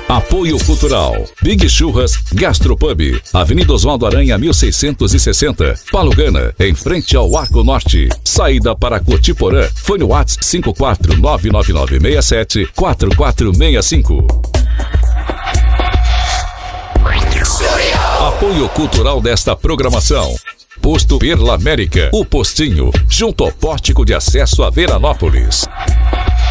Apoio Cultural. Big Churras Gastropub. Avenida Oswaldo Aranha 1660. Palugana, em frente ao Arco Norte. Saída para Cotiporã. Fone WhatsApp 54999674465. Apoio cultural desta programação. Posto Perla América, o postinho, junto ao pórtico de acesso a Veranópolis.